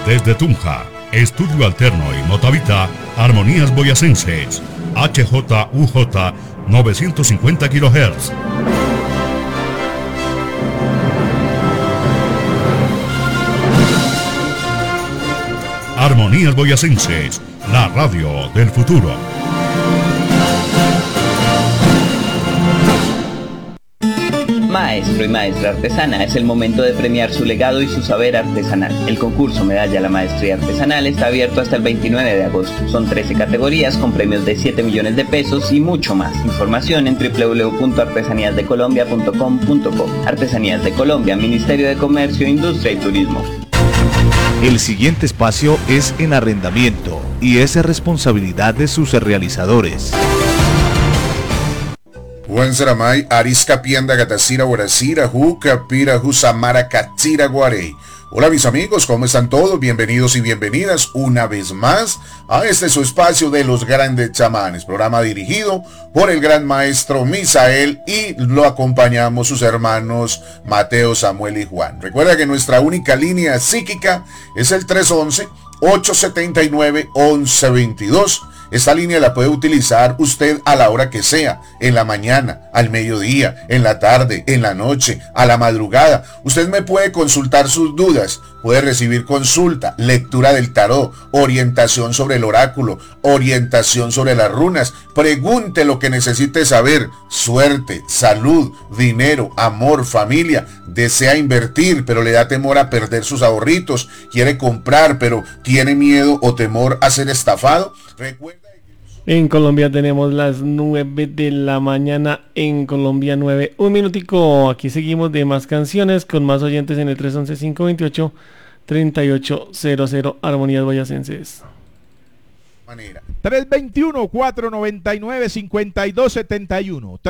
Desde Tunja, Estudio Alterno y Motavita, Armonías Boyacenses, HJUJ 950 kHz. Armonías Boyacenses, la radio del futuro. Maestro y maestra artesana, es el momento de premiar su legado y su saber artesanal. El concurso Medalla a la Maestría Artesanal está abierto hasta el 29 de agosto. Son 13 categorías con premios de 7 millones de pesos y mucho más. Información en www.artesaníasdecolombia.com.co. Artesanías de Colombia, Ministerio de Comercio, Industria y Turismo. El siguiente espacio es en arrendamiento y es responsabilidad de sus realizadores. Juan Saramay, Arisca Pianda Gatacira Guaracira, Juca Pira Jusamara Cachira Guarey. Hola mis amigos, ¿cómo están todos? Bienvenidos y bienvenidas una vez más a este su espacio de los grandes chamanes, programa dirigido por el gran maestro Misael y lo acompañamos sus hermanos Mateo, Samuel y Juan. Recuerda que nuestra única línea psíquica es el 311-879-1122. Esta línea la puede utilizar usted a la hora que sea, en la mañana, al mediodía, en la tarde, en la noche, a la madrugada. Usted me puede consultar sus dudas, puede recibir consulta, lectura del tarot, orientación sobre el oráculo, orientación sobre las runas. Pregunte lo que necesite saber, suerte, salud, dinero, amor, familia. Desea invertir, pero le da temor a perder sus ahorritos. Quiere comprar, pero tiene miedo o temor a ser estafado. Recuerda. En Colombia tenemos las 9 de la mañana, en Colombia 9, un minutico. Aquí seguimos de más canciones con más oyentes en el 311-528-3800, Armonías Boyacenses. 321-499-5271,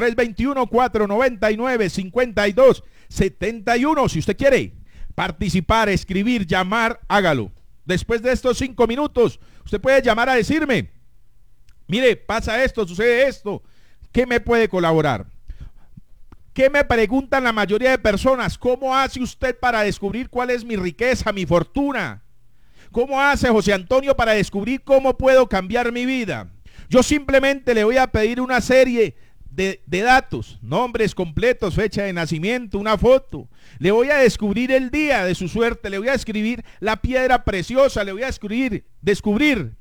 321-499-5271. Si usted quiere participar, escribir, llamar, hágalo. Después de estos 5 minutos, usted puede llamar a decirme: mire, pasa esto, sucede esto, ¿qué me puede colaborar? ¿Qué me preguntan la mayoría de personas? ¿Cómo hace usted para descubrir cuál es mi riqueza, mi fortuna? ¿Cómo hace José Antonio para descubrir cómo puedo cambiar mi vida? Yo simplemente le voy a pedir una serie de datos, nombres completos, fecha de nacimiento, una foto. Le voy a descubrir el día de su suerte, le voy a escribir la piedra preciosa, le voy a descubrir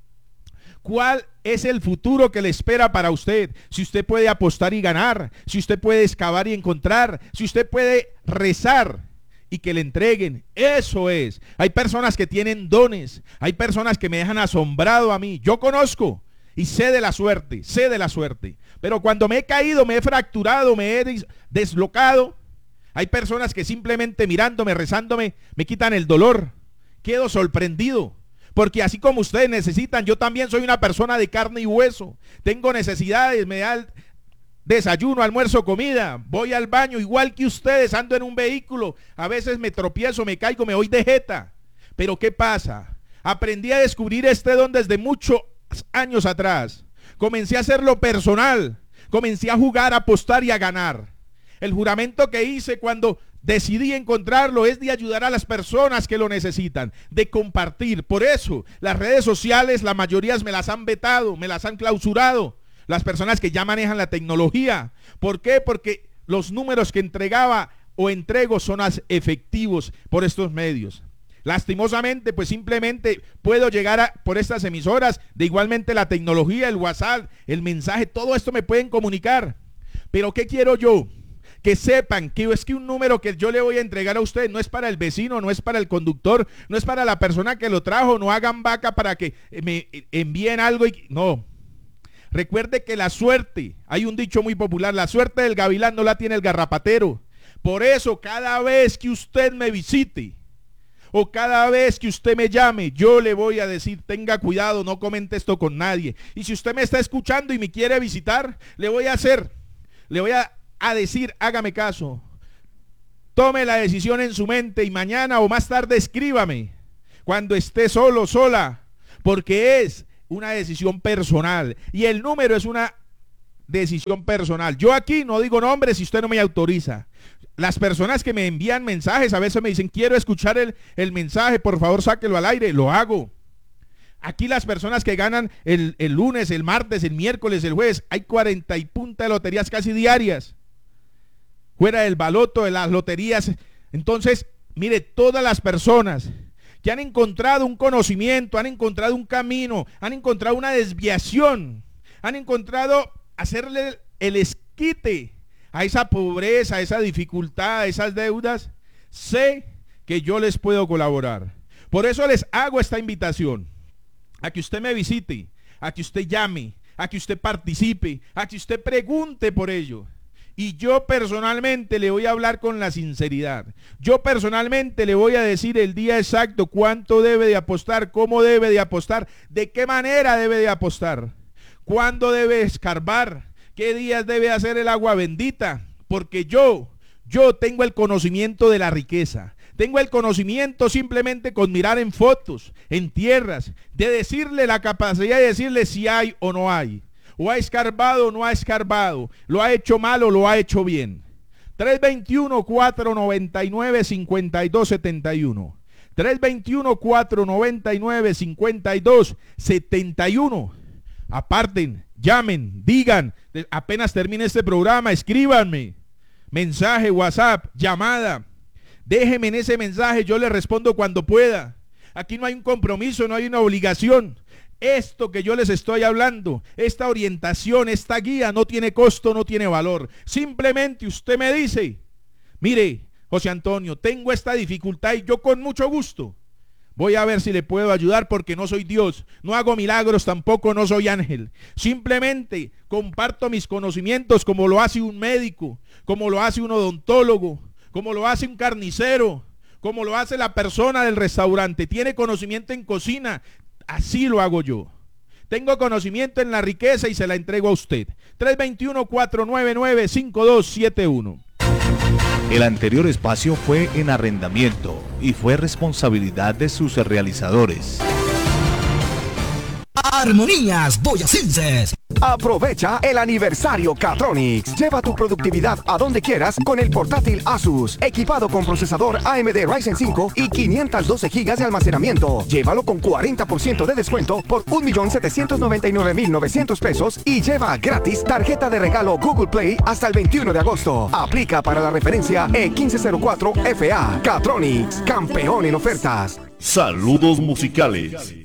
cuál es el futuro que le espera para usted. Si usted puede apostar y ganar, si usted puede excavar y encontrar, si usted puede rezar y que le entreguen. Eso es. Hay personas que tienen dones, hay personas que me dejan asombrado a mí. Yo conozco y sé de la suerte, pero cuando me he caído, me he fracturado, me he deslocado, hay personas que simplemente mirándome, rezándome, me quitan el dolor. Quedo sorprendido. Porque así como ustedes necesitan, yo también soy una persona de carne y hueso. Tengo necesidades, me da desayuno, almuerzo, comida. Voy al baño igual que ustedes, ando en un vehículo. A veces me tropiezo, me caigo, me voy de jeta. Pero ¿qué pasa? Aprendí a descubrir este don desde muchos años atrás. Comencé a hacerlo personal. Comencé a jugar, a apostar y a ganar. El juramento que hice cuando decidí encontrarlo es de ayudar a las personas que lo necesitan, de compartir. Por eso las redes sociales, la mayoría me las han vetado, me las han clausurado. Las personas que ya manejan la tecnología. ¿Por qué? Porque los números que entregaba o entrego son efectivos por estos medios. Lastimosamente, pues simplemente puedo llegar por estas emisoras, de igualmente la tecnología, el WhatsApp, el mensaje, todo esto me pueden comunicar. Pero ¿qué quiero yo? Que sepan que es que un número que yo le voy a entregar a usted no es para el vecino, no es para el conductor, no es para la persona que lo trajo, no hagan vaca para que me envíen algo no. Recuerde que la suerte, hay un dicho muy popular, la suerte del gavilán no la tiene el garrapatero. Por eso cada vez que usted me visite o cada vez que usted me llame, yo le voy a decir: tenga cuidado, no comente esto con nadie. Y si usted me está escuchando y me quiere visitar, le voy a decir: hágame caso, tome la decisión en su mente y mañana o más tarde escríbame cuando esté solo, sola, porque es una decisión personal y el número es una decisión personal. Yo aquí no digo nombres si usted no me autoriza. las personas que me envían mensajes, a veces me dicen, quiero escuchar el mensaje, por favor sáquelo al aire, lo hago. Aquí las personas que ganan el lunes, el martes, el miércoles, el jueves, hay 40 y punta de loterías casi diarias. Fuera del baloto, de las loterías. Entonces, mire, todas las personas que han encontrado un conocimiento, han encontrado un camino, han encontrado una desviación, han encontrado hacerle el esquite a esa pobreza, a esa dificultad, a esas deudas, sé que yo les puedo colaborar. Por eso les hago esta invitación, a que usted me visite, a que usted llame, a que usted participe, a que usted pregunte por ello. Y yo personalmente le voy a hablar con la sinceridad. Yo personalmente le voy a decir el día exacto, cuánto debe de apostar, cómo debe de apostar, de qué manera debe de apostar, cuándo debe escarbar, qué días debe hacer el agua bendita, porque yo tengo el conocimiento de la riqueza. Tengo el conocimiento simplemente con mirar en fotos, en tierras, de decirle la capacidad de decirle si hay o no hay. O ha escarbado o no ha escarbado, lo ha hecho mal o lo ha hecho bien. 321-499-5271. 321-499-5271. Aparten, llamen, digan, apenas termine este programa, escríbanme. Mensaje, WhatsApp, llamada. Déjeme en ese mensaje, yo le respondo cuando pueda. Aquí no hay un compromiso, no hay una obligación. Esto que yo les estoy hablando, esta orientación, esta guía no tiene costo, no tiene valor. Simplemente usted me dice, mire, José Antonio, tengo esta dificultad y yo con mucho gusto voy a ver si le puedo ayudar, porque no soy Dios, no hago milagros, tampoco no soy ángel. Simplemente comparto mis conocimientos como lo hace un médico, como lo hace un odontólogo, como lo hace un carnicero, como lo hace la persona del restaurante. Tiene conocimiento en cocina. Así lo hago yo. Tengo conocimiento en la riqueza y se la entrego a usted. 321-499-5271. El anterior espacio fue en arrendamiento y fue responsabilidad de sus realizadores. Armonías boyacenses. Aprovecha el aniversario Catronics. Lleva tu productividad a donde quieras con el portátil Asus, equipado con procesador AMD Ryzen 5 y 512 GB de almacenamiento. Llévalo con 40% de descuento por 1.799.900 pesos y lleva gratis tarjeta de regalo Google Play hasta el 21 de agosto. Aplica para la referencia E1504FA. Catronics, campeón en ofertas. Saludos musicales.